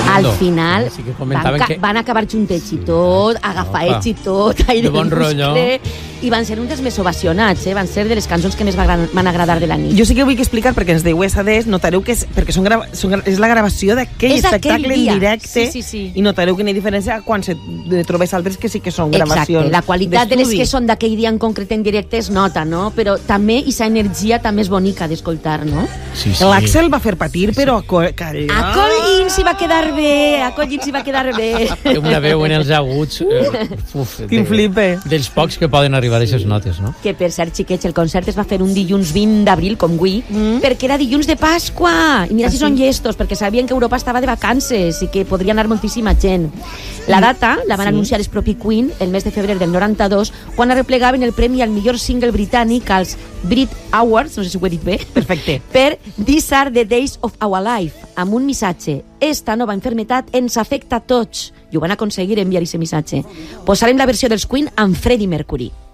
Al final Sí que comentaven que... van acabar juntets i tot, agafadets i tot, aire de bon rotllo. I van ser un dels més ovacionats, van ser de les cançons que més van agradar de la nit. Jo sí que vull explicar, perquè ens diu Esades, notareu que és la gravació d'aquell espectacle en directe, i notareu que no hi ha diferència quan se trobes altres que sí que són gravacions. Exacte, la qualitat de les que són d'aquell dia en concret en directe es nota, no? Però també aquesta energia també és bonica d'escoltar, no? Sí. L'Àxel va fer patir, però calla. A Collins s'hi va quedar bé, Té una veu en els aguts. Quin flipe. Dels pocs que poden arribar a aquestes notes, no? Que per cert, xiquets, el concert es va fer un dilluns 20 d'abril, com avui, perquè era dilluns de Pasqua. I mira si són llestos, perquè sabien que Europa estava de vacances i que podria anar moltíssima gent. La data la van anunciar el propi Queen el mes de febrer del 92, quan arreplegaven el premi al millor single britànic als Brit Awards, no sé si ho he dit bé, perfecte, per These Are the Days of Our Life, amb un missatge: esta nova enfermetat ens afecta a tots. I ho van aconseguir enviar aquest missatge. Posarem la versió dels Queen amb Freddie Mercury.